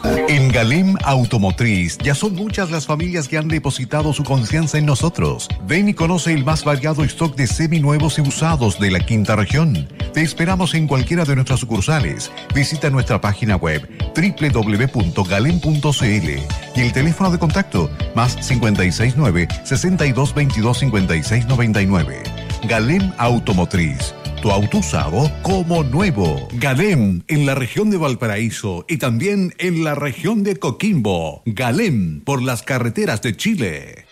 En Galem Automotriz ya son muchas las familias que han depositado su confianza en nosotros. Ven y conoce el más variado stock de seminuevos y usados de la quinta región. Te esperamos en cualquiera de nuestras sucursales. Visita nuestra página web www.galem.cl y el teléfono de contacto más 569 6222 5699. Galem Automotriz. Tu auto usado como nuevo. Galem en la región de Valparaíso y también en la región de Coquimbo. Galem por las carreteras de Chile.